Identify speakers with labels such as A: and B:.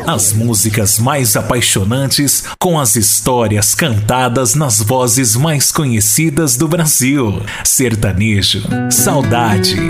A: As músicas mais apaixonantes com as histórias cantadas nas vozes mais conhecidas do Brasil. Sertanejo, saudade.